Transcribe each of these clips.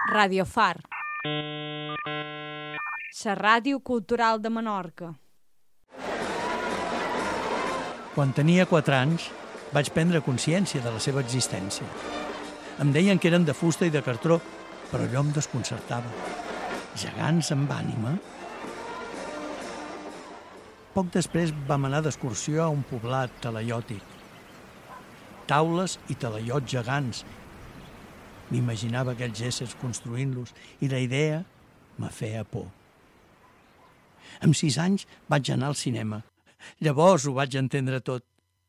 Radio Far, la ràdio cultural de Menorca. Quan tenia 4 anys, vaig prendre consciència de la seva existència. Em deien que eren de fusta i de cartró, però allò em desconcertava. Gegants amb ànima? Poc després vam anar d'excursió a un poblat talaiòtic. Taules i talaiots gegants. M'imaginava aquells éssers construint-los i la idea me feia por. Amb 6 anys vaig anar al cinema. Llavors ho vaig entendre tot.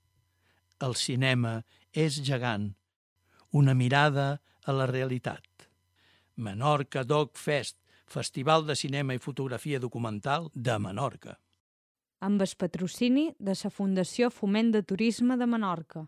El cinema és gegant. Una mirada a la realitat. Menorca Doc Fest, Festival de Cinema i Fotografia Documental de Menorca. Amb el patrocini de la Fundació Foment de Turisme de Menorca.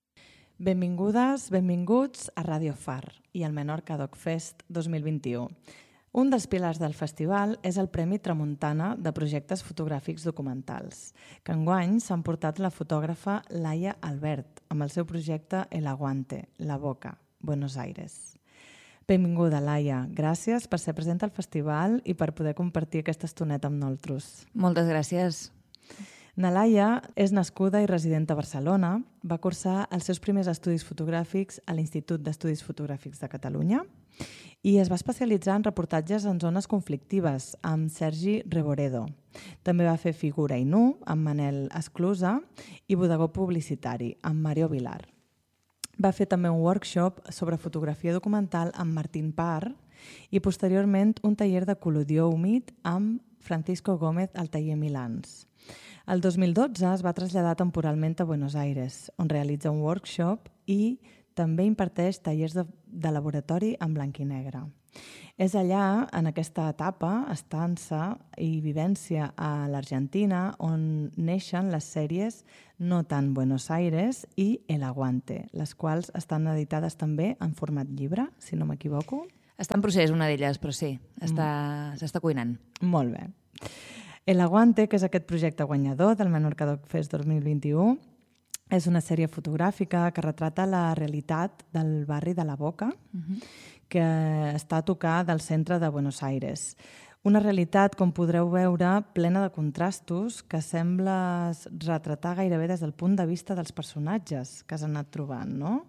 Benvingudes, benvinguts a Radio Far i al Menorca Doc Fest 2021. Un dels pilars del festival és el Premi Tramuntana de projectes fotogràfics documentals, que enguany s'ha emportat la fotògrafa Laia Albert amb el seu projecte El Aguante, La Boca, Buenos Aires. Benvinguda, Laia. Gràcies per ser present al festival i per poder compartir aquesta estoneta amb nosaltres. Moltes gràcies. Na Laia és nascuda i resident a Barcelona. Va cursar els seus primers estudis fotogràfics a l'Institut d'Estudis Fotogràfics de Catalunya i es va especialitzar en reportatges en zones conflictives amb Sergi Reboredo. També va fer Figura i Nu amb Manel Esclusa i Bodegó Publicitari amb Mario Vilar. Va fer també un workshop sobre fotografia documental amb Martín Parr i posteriorment un taller de col·lodió humit amb Francisco Gómez al taller Milans. El 2012 es va traslladar temporalment a Buenos Aires, on realitza un workshop i també imparteix tallers de laboratori en blanc i negre. És allà, en aquesta etapa, estança i vivència a l'Argentina, on neixen les sèries No tan Buenos Aires i El Aguante, les quals estan editades també en format llibre, si no m'equivoco. Està en procés una d'elles, però sí, s'està cuinant. Molt bé. El Aguante, que és aquest projecte guanyador del Menorca Doc Fest 2021, és una sèrie fotogràfica que retrata la realitat del barri de La Boca, que està a tocar del centre de Buenos Aires. Una realitat, com podreu veure, plena de contrastos que sembla retratar gairebé des del punt de vista dels personatges que s'han anat trobant, no?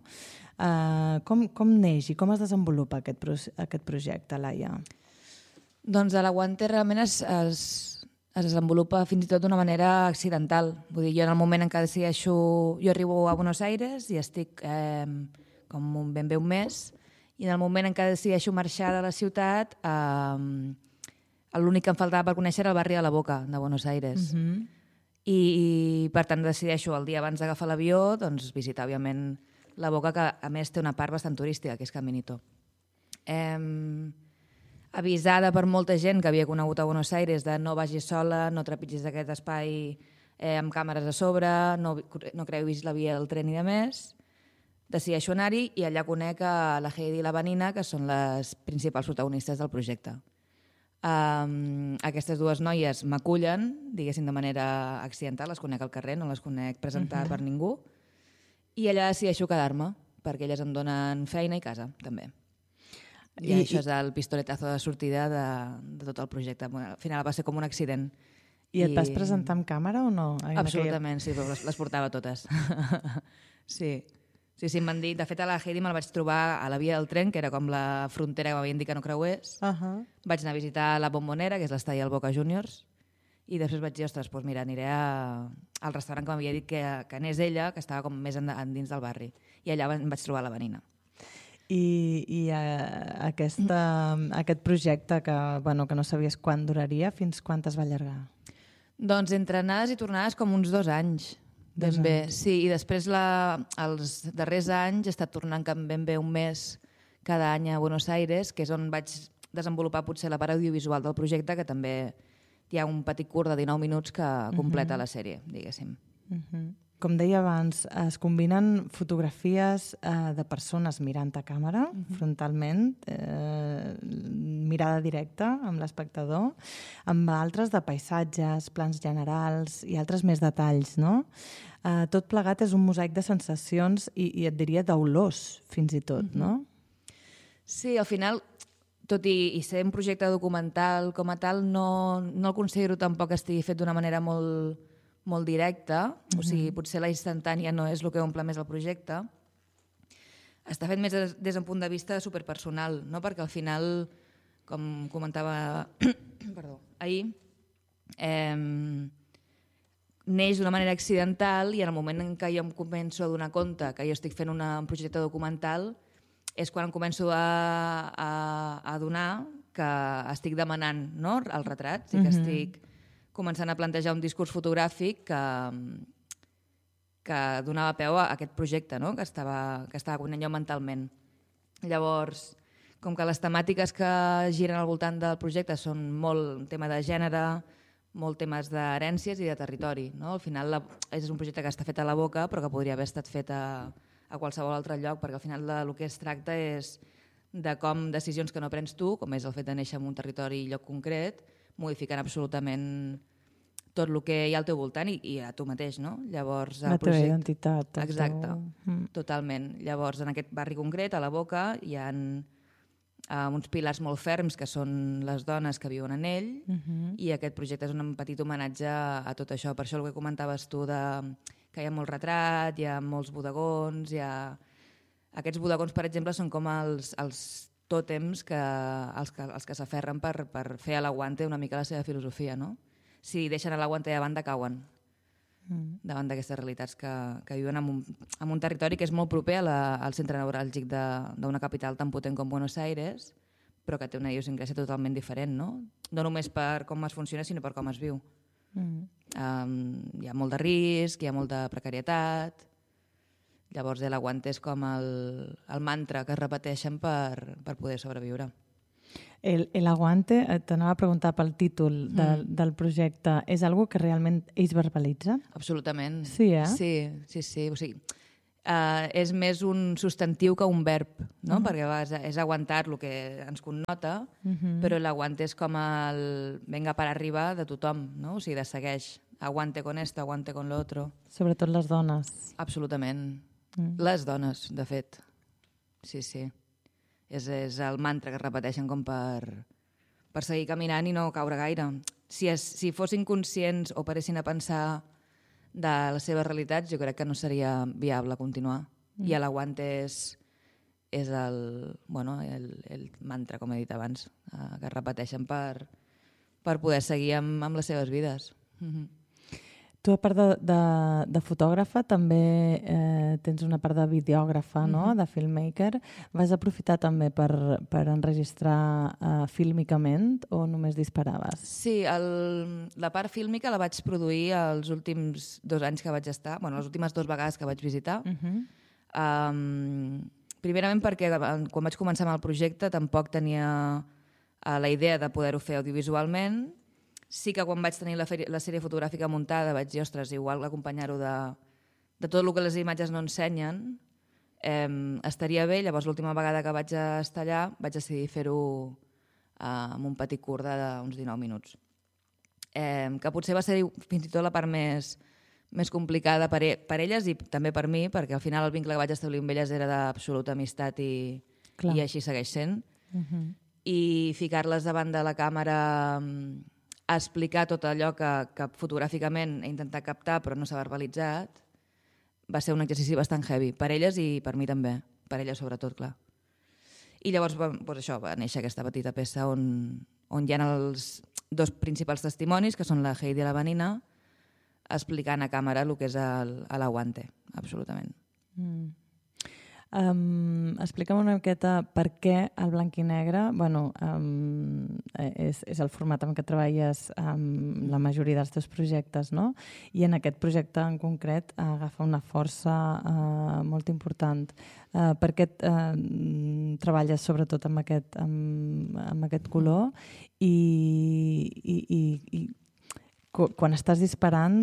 Com neix i com es desenvolupa aquest projecte, Laia? Doncs l'Aguante realment es desenvolupa fins i tot d'una manera accidental. Vull dir, jo en el moment en què decideixo... Jo arribo a Buenos Aires i estic com ben bé un mes, i en el moment en què decideixo marxar de la ciutat, l'únic que em faltava per conèixer era el barri de La Boca, de Buenos Aires. I per tant decideixo el dia abans d'agafar l'avió doncs, visitar, òbviament, La Boca, que a més té una part bastant turística, que és Caminito. Avisada per molta gent que havia conegut a Buenos Aires de no vagis sola, no trepitgis aquest espai amb càmeres a sobre, no creuis la via del tren i de més, decideixo anar-hi i allà conec a la Heidi i la Vanina, que són les principals protagonistes del projecte. Aquestes dues noies m'acullen, diguéssim de manera accidental, les conec al carrer, no les conec presentada per ningú, i allà decideixo quedar-me, perquè elles em donen feina i casa, també. I això és el pistoletazo de sortida de tot el projecte. Al final va ser com un accident. I et vas presentar amb càmera o no? Absolutament, sí, les portava totes. Sí, m'han dit... De fet, a la Heidi me'l vaig trobar a la via del tren, que era com la frontera que m'havien dit que no creués. Vaig anar a visitar la Bombonera, que és l'estadi del Boca Juniors, i després vaig dir, ostres, doncs mira, aniré al restaurant que m'havia dit que anés ella, que estava com més dins del barri. I allà em vaig trobar la Vanina. I aquest projecte que no sabies quan duraria, fins quan es va allargar? Doncs entre anades i tornades com uns 2 anys. Ben bé, sí. I després els darrers anys he estat tornant ben bé un mes cada any a Buenos Aires, que és on vaig desenvolupar potser la part audiovisual del projecte, que també hi ha un petit curt de 19 minuts que completa la sèrie, diguéssim. Com deia abans, es combinen fotografies de persones mirant a càmera, frontalment, mirada directa amb l'espectador, amb altres de paisatges, plans generals i altres més detalls, no? Tot plegat és un mosaic de sensacions i et diria d'olors, fins i tot, no? Sí, al final tot i ser un projecte documental com a tal, no el considero tampoc que estigui fet d'una manera molt directa, o sigui, potser la instantània no és el que omple més el projecte. Està fet més des d'un punt de vista superpersonal, no? Perquè al final, com comentava ahir, neix d'una manera accidental i en el moment en què jo em començo a donar compte que jo estic fent un projecte documental és quan em començo a adonar que estic demanant, no?, el retrat, i que estic començant a plantejar un discurs fotogràfic que donava peu a aquest projecte, no?, que estava cuinant jo mentalment. Llavors, com que les temàtiques que giren al voltant del projecte són molt tema de gènere, molt temes d'herències i de territori, no? Al final és un projecte que està fet a la Boca però que podria haver estat fet a qualsevol altre lloc, perquè al final el que es tracta és de com decisions que no prens tu, com és el fet de néixer en un territori i lloc concret, modificant absolutament tot el que hi ha al teu voltant i a tu mateix, no? Llavors, la teva identitat. Exacte, totalment. Llavors, en aquest barri concret, a la Boca, hi ha uns pilars molt ferms que són les dones que viuen en ell i aquest projecte és un petit homenatge a tot això. Per això el que comentaves tu que hi ha molt retrat, hi ha molts bodegons, aquests bodegons, per exemple, són com els tòtems els que s'aferren per fer a l'aguante una mica la seva filosofia, no? Si deixen a l'aguante de banda, cauen davant d'aquestes realitats que viuen en un territori que és molt proper al centre neuràlgic d'una capital tan potent com Buenos Aires, però que té una idiosincràsia totalment diferent, no? No només per com es funciona, sinó per com es viu. Hi ha molt de risc, hi ha molta precarietat. Llavors l'aguante és com el mantra que es repeteixen per poder sobreviure. El aguante, t'anava a preguntar pel títol del projecte, és algo que realment ells verbalitzen? Absolutament. Sí, eh? Sí. O sigui, és més un substantiu que un verb, no? Perquè és aguantar el que ens connota, però l'aguante és com el venga para arriba de tothom, no? O sigui, de segueix. Aguante con esto, aguante con lo otro. Sobretot les dones. Absolutament. Les dones, de fet. Sí. És el mantra que es repeteixen com per seguir caminant i no caure gaire. Si fossin conscients o paressin a pensar de les seves realitats, jo crec que no seria viable continuar. I l'aguante és el mantra, com he dit abans, que es repeteixen per poder seguir amb les seves vides. Tu, a part de fotògrafa, també tens una part de videògrafa, no? De filmmaker. Vas aprofitar també per enregistrar fílmicament o només disparaves? Sí, la part fílmica la vaig produir els últims 2 anys que vaig estar, les últimes 2 vegades que vaig visitar. Primerament perquè quan vaig començar amb el projecte tampoc tenia la idea de poder-ho fer audiovisualment. Sí que quan vaig tenir la sèrie fotogràfica muntada vaig dir, ostres, igual acompanyar-ho de tot el que les imatges no ensenyen estaria bé. Llavors, l'última vegada que vaig estar allà vaig decidir fer-ho amb un petit curt d'uns 19 minuts. Que potser va ser fins i tot la part més complicada per elles i també per mi, perquè al final el vincle que vaig establir amb elles era d'absoluta amistat i així segueix sent. I ficar-les davant de la càmera a explicar tot allò que fotogràficament he intentat captar però no s'ha verbalitzat, va ser un exercici bastant heavy, per elles i per mi també, per elles sobretot, clar. I llavors va néixer aquesta petita peça on hi ha els 2 principals testimonis, que són la Heidi i la Vanina, explicant a càmera el que és l'aguante, absolutament. Explica'm una miqueta per què el blanc i negre, és el format amb què treballes amb la majoria dels teus projectes, no? I en aquest projecte en concret agafa una força molt important. Per què treballes sobretot amb aquest color i quan estàs disparant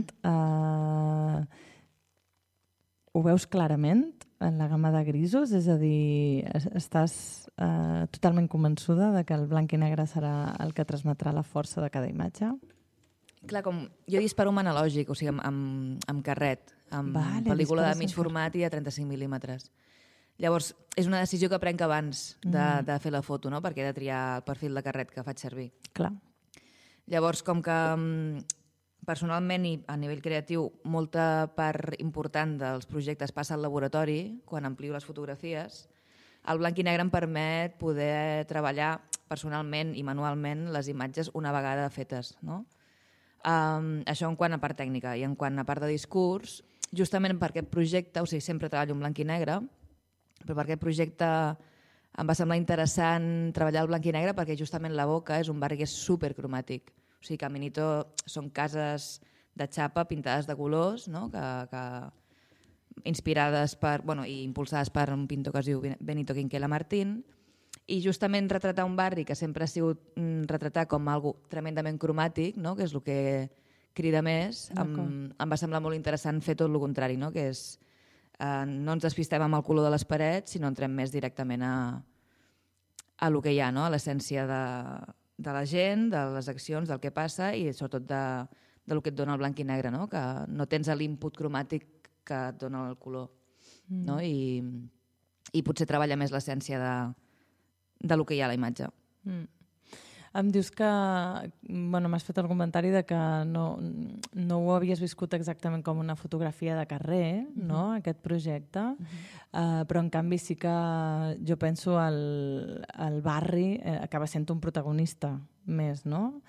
ho veus clarament en la gamma de grisos? És a dir, estàs totalment convençuda de que el blanc i negre serà el que transmetrà la força de cada imatge? Clar, com jo disparo amb analògic, o sigui, amb carret, amb pel·lícula de mig format i de 35 mil·límetres. Llavors, és una decisió que prenc abans de fer la foto, no? Perquè he de triar el perfil de carret que faig servir. Clar. Llavors, com que personalment i a nivell creatiu molta part important dels projectes passa al laboratori, quan amplio les fotografies, el blanc i negre em permet poder treballar personalment i manualment les imatges una vegada fetes, no? Això en quant a part tècnica. I en quant a part de discurs, justament per aquest projecte, o sigui, sempre treballo en blanc i negre, però per aquest projecte em va semblar interessant treballar el blanc i negre perquè justament la Boca és un barri que és supercromàtic. O sigui, Caminito són cases de xapa pintades de colors, no? que inspirades per, i impulsades per un pintor que es diu Benito Quinquela Martín, i justament retratar un barri que sempre ha sigut retratar com algo tremendament cromàtic, no? Que és el que crida més, em va semblar molt interessant fer tot el contrari, no? Que és no ens despistem amb el color de les parets, sinó entrem més directament a lo que hi ha, no? A l'essència de la gent, de les accions, del que passa i sobretot de lo que et dona el blanc i negre, no? Que no tens l'input cromàtic que et dona el color, no? I potser treballa més l'essència de lo que hi ha a la imatge. Em dius que m'has fet el comentari de que no ho havies viscut exactament com una fotografia de carrer, no? Aquest projecte, però en canvi sí que jo penso el barri acaba sent un protagonista més, no?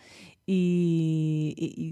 I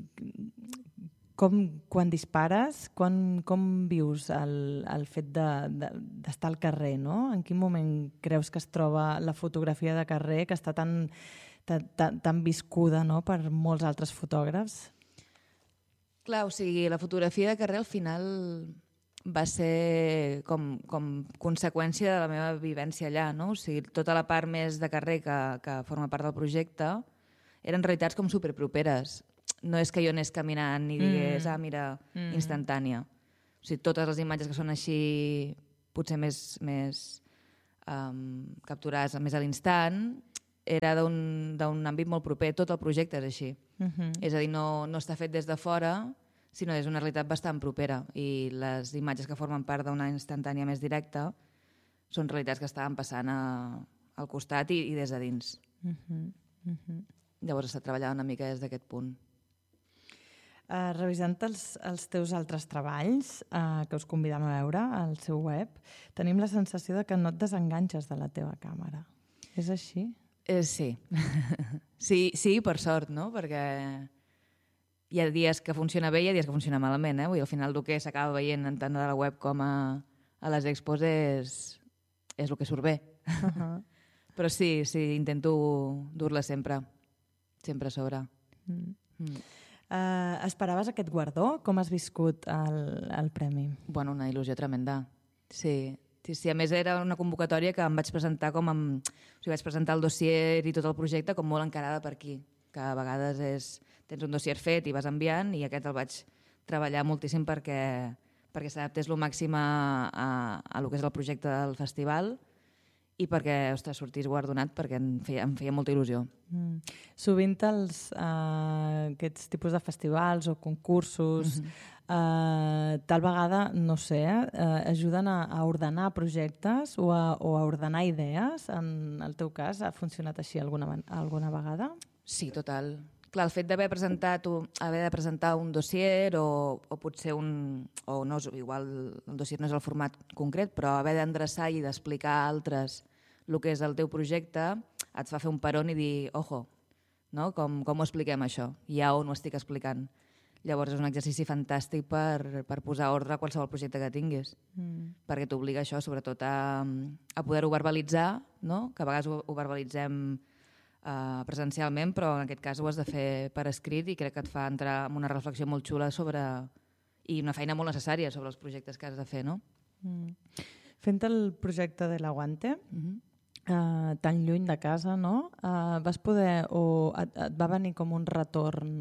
quan dispares, com vius el fet d'estar al carrer, no? En quin moment creus que es troba la fotografia de carrer que està tan viscuda, no? Per molts altres fotògrafs? Clar, o sigui, la fotografia de carrer al final va ser com conseqüència de la meva vivència allà, no? O sigui, tota la part més de carrer que forma part del projecte eren realitats com superproperes. No és que jo anés caminant i digués, mira, instantània. O sigui, totes les imatges que són així potser més capturades més a l'instant era d'un àmbit molt proper. Tot el projecte és així. És a dir, no està fet des de fora, sinó és una realitat bastant propera. I les imatges que formen part d'una instantània més directa són realitats que estaven passant al costat i des de dins. Llavors s'ha treballat una mica des d'aquest punt. Revisant els teus altres treballs, que us convidem a veure al seu web, tenim la sensació de que no et desenganxes de la teva càmera. És així? Sí. Sí, per sort, no? Perquè hi ha dies que funciona bé i hi ha dies que funciona malament. Vull dir, al final el que s'acaba veient tant a la web com a les expos és el que surt bé. Però sí, intento dur-la sempre a sobre. Esperaves aquest guardó? Com has viscut el premi? Bueno, una il·lusió tremenda. Sí, a més era una convocatòria que em vaig presentar vaig presentar el dossier i tot el projecte com molt encarada per aquí, que a vegades tens un dossier fet i vas enviant, i aquest el vaig treballar moltíssim perquè s'adaptés el màxim a lo que és el projecte del festival i perquè, sortís guardonat, perquè em feia molta il·lusió. Sovint aquests tipus de festivals o concursos tal vegada, no sé, ajuden a ordenar projectes o a ordenar idees. En el teu cas, ha funcionat així alguna vegada? Sí, total. Clar, el fet d'haver de presentar un dossier o potser igual el dossier no és el format concret, però haver d'endreçar i d'explicar a altres el que és el teu projecte et fa fer un peron i dir, ojo, no? Com ho expliquem això? I a on ho estic explicant? Llavors és un exercici fantàstic per posar ordre a qualsevol projecte que tinguis, perquè t'obliga això, sobretot a poder-ho verbalitzar, no? Que a vegades ho verbalitzem presencialment, però en aquest cas ho has de fer per escrit i crec que et fa entrar en una reflexió molt xula i una feina molt necessària sobre els projectes que has de fer, no? Fent el projecte de l'Aguante, tan lluny de casa, no? Vas poder, o et va venir com un retorn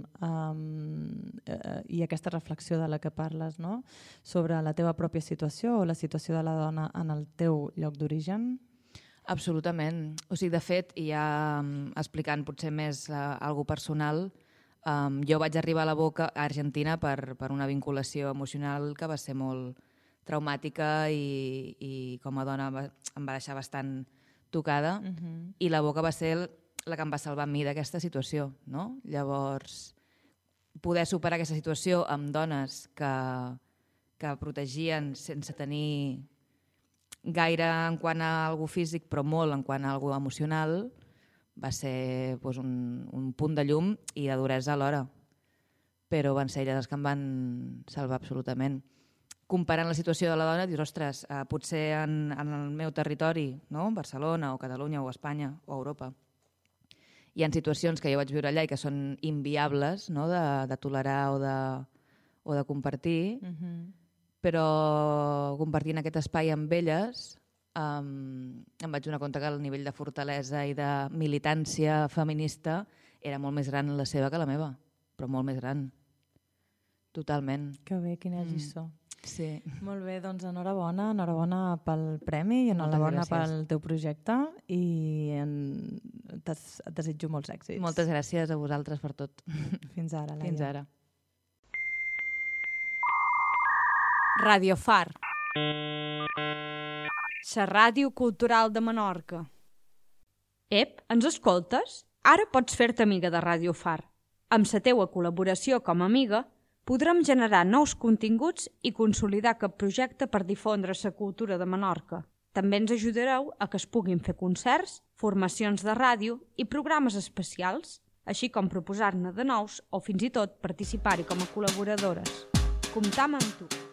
i aquesta reflexió de la que parles, no? Sobre la teva pròpia situació o la situació de la dona en el teu lloc d'origen? Absolutament. O sigui, de fet, i ja explicant potser més algo personal, jo vaig arribar a la Boca a Argentina per una vinculació emocional que va ser molt traumàtica i com a dona em va deixar bastant tocada i la boca va ser la que em va salvar a mi d'aquesta situació, no? Llavors, poder superar aquesta situació amb dones que protegien sense tenir gaire en quant a algú físic, però molt en quant a algú emocional, va ser un punt de llum i de duresa alhora. Però van ser elles les que em van salvar absolutament. Comparant la situació de la dona, dius, ostres, potser en el meu territori, no? Barcelona o Catalunya o Espanya o Europa, hi ha situacions que jo vaig viure allà i que són inviables, no? de tolerar o de compartir, però compartint aquest espai amb elles em vaig donar compte que el nivell de fortalesa i de militància feminista era molt més gran la seva que la meva, però molt més gran. Totalment. Que bé, quina lliçó. Sí. Molt bé, doncs enhorabona pel premi i enhorabona pel teu projecte i et desitjo molts èxits. Moltes gràcies a vosaltres per tot. Fins ara, Laia. Fins ara. Radio Far. La ràdio cultural de Menorca. Ep, ens escoltes? Ara pots fer-te amiga de Radio Far. Amb la teua col·laboració com a amiga, podrem generar nous continguts i consolidar aquest projecte per difondre la cultura de Menorca. També ens ajudareu a que es puguin fer concerts, formacions de ràdio i programes especials, així com proposar-ne de nous o fins i tot participar-hi com a col·laboradores. Comptam amb tu!